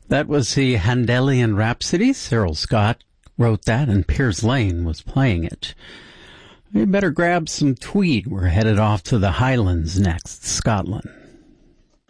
That was the Handelian Rhapsody. Cyril Scott wrote that, and Piers Lane was playing it. We better grab some tweed. We're headed off to the Highlands next, Scotland.